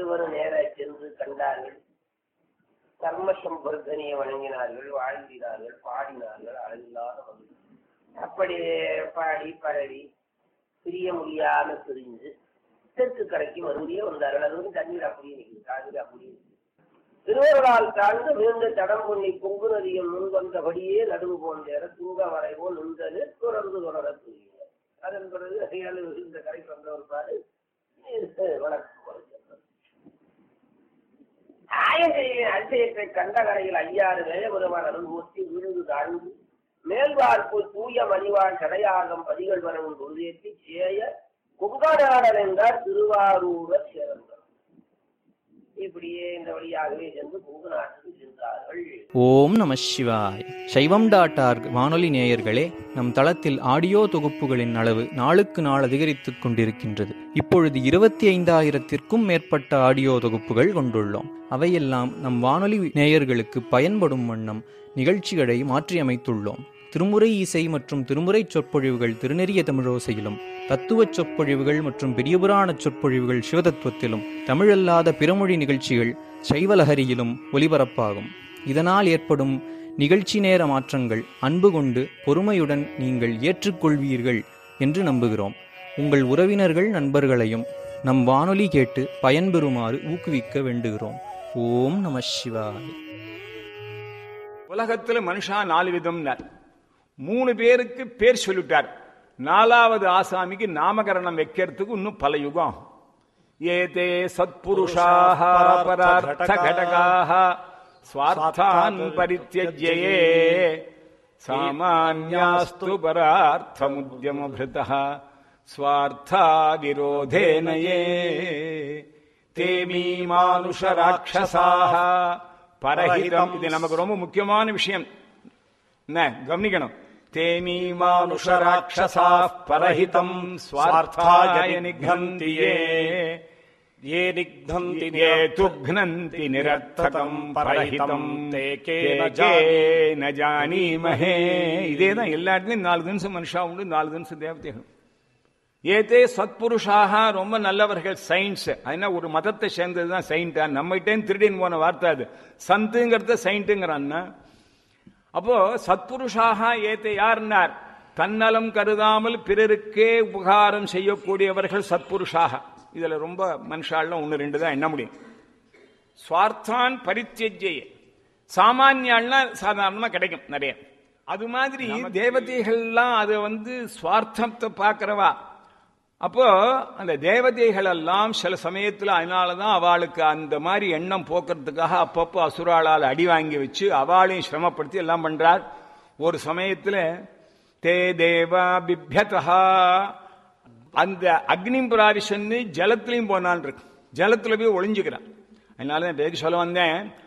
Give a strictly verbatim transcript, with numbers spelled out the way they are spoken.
இருவரும் நேர சென்று கண்டார்கள். கர்மசம்பர்தனியை வணங்கினார்கள், வாழ்ந்தினார்கள், பாடினார்கள். அழகில்லாத மகிழ்ச்சி. அப்படி பாடி பரவி பிரிய முடியாம பிரிஞ்சு தெற்கு கரைக்கு மறுபடியும் வந்தார்கள். அது வந்து தண்ணீர் அப்படியே நிற்குது, காவிரி அப்படியே நிற்குது. திருவருளால் தாழ்ந்து வீழ்ந்த தடம் பொன்னி பொங்கு நதியும் முன் வந்தபடியே நடுவு போன்ற துங்க வரைவோ நின்றது தொடர்ந்து தொடர புரிகிறார். அதன் பிறகு அதையால் இந்த கரைக்கு வந்தவர் பாரு வழக்கு அதிசயத்தை கண்ட கரையில் ஐயாறு வேயபுரமான அனுபவத்தி விழுது தாழ்ந்து மேல்வார்ப்பு தூய மணிவாள் கடையாகம் பதிகள் வரவும் பொருளேற்றி சேய கொங்காநாடர் என்றார் திருவாரூரர் சேர்ந்தார். இப்படியே இந்த வழியாகவே சென்று கொங்கு நாட்டுக்கு சென்றார்கள். ஓம் நம சிவாய். சைவம் டாட் ஆர்க் வானொலி நேயர்களே, நம் தளத்தில் ஆடியோ தொகுப்புகளின் அளவு நாளுக்கு நாள் அதிகரித்துக் கொண்டிருக்கின்றது. இப்பொழுது இருபத்தி ஐந்தாயிரத்திற்கும் மேற்பட்ட ஆடியோ தொகுப்புகள் கொண்டுள்ளோம். அவையெல்லாம் நம் வானொலி நேயர்களுக்கு பயன்படும் வண்ணம் நிகழ்ச்சிகளை மாற்றியமைத்துள்ளோம். திருமுறை இசை மற்றும் திருமுறை சொற்பொழிவுகள் திருநெறிய தமிழோசையிலும், தத்துவச் சொற்பொழிவுகள் மற்றும் பெரியபுராண சொற்பொழிவுகள் சிவதத்துவத்திலும், தமிழல்லாத பிறமொழி நிகழ்ச்சிகள் சைவலஹரியிலும் ஒலிபரப்பாகும். இதனால் ஏற்படும் நிகழ்ச்சி நேர மாற்றங்கள் அன்பு கொண்டு பொறுமையுடன் நீங்கள் ஏற்றுக்கொள்வீர்கள் என்று நம்புகிறோம். உங்கள் உறவினர்கள் நண்பர்களையும் நம் வானொலி கேட்டு பயன்பெறுமாறு ஊக்குவிக்க வேண்டுகிறோம். ஓம் நம சிவாய். உலகத்துல மனுஷா நாலு விதம், மூணு பேருக்கு பேர் சொல்லிட்டார். நாலாவது ஆசாமிக்கு நாமகரணம் வைக்கிறதுக்கு இன்னும் பல யுகம். ஏதே சத்புருஷாஹ பரார்த்த கடகாஹ ஸ்வார்த்தான் பரித்யஜ்யே சாமான்யாஸ்து பரார்த்தமுத்யமப்ருதஹ ஸ்வார்த்தா விரோதேனயே தே மீமானுஷ ராட்சசாஹ பரஹிதம். இது நமக்கு ரொம்ப முக்கியமான விஷயம், என்ன கவனிக்கணும். தேமீ மானுஷ ராட்சசா பரஹிதம் ஸ்வார்த்தாய நிக்னந்தி யே யே நிக்னந்தி யே துக்னந்தி நிரர்த்தகம் பரஹிதம் தே கே ந ஜானீமஹே. இதேதான் எல்லா இடத்துலயும் நாலு தினசம் மனுஷா உண்டு, நாலு தினசம் தேவதைகள். ஏதே சத்புருஷாக ரொம்ப நல்லவர்கள். சயின்ஸ் அதனா ஒரு மதத்தை சேர்ந்ததுதான் சயின்டா? நம்மகிட்டே திருடின்னு போன வார்த்தை அது. சந்துங்கிறத சயின்ட்டுங்கிறான்னா, அப்போ சத்புருஷாக ஏத்தை யார்னார்? தன்னலம் கருதாமல் பிறருக்கே உபகாரம் செய்யக்கூடியவர்கள் சத்புருஷாக. இதுல ரொம்ப மனுஷாலாம் ஒன்னு ரெண்டு தான் எண்ண முடியும். ஸ்வார்த்தான் பரித்யஜ்யே, சாமானியாள்னா சாதாரணமா கிடைக்கும் நிறைய. அது மாதிரி தேவதைகள்லாம் அதை வந்து சுவார்த்தத்தை பார்க்கிறவா. அப்போ அந்த தேவதைகள் எல்லாம் சில சமயத்துல அதனாலதான் அவளுக்கு அந்த மாதிரி எண்ணம் போக்குறதுக்காக அப்பப்போ அசுராளால் அடி வாங்கி வச்சு அவளையும் சிரமப்படுத்தி எல்லாம் பண்றார். ஒரு சமயத்துல தே தேவா பிப்யதா, அந்த அக்னி பிராவிஷன்னு ஜலத்திலையும் போனான் இருக்கு, ஜலத்துல போய் ஒளிஞ்சுக்கிறான். அதனால பேருக்கு சொல்ல வந்தேன்,